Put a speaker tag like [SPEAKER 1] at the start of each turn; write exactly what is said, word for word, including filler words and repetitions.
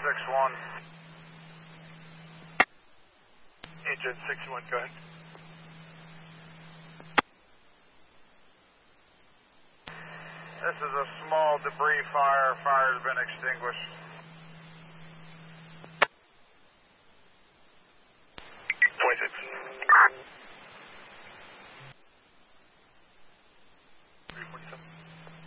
[SPEAKER 1] six one. Agent six one, go ahead. This is a small debris fire. Fire has been extinguished.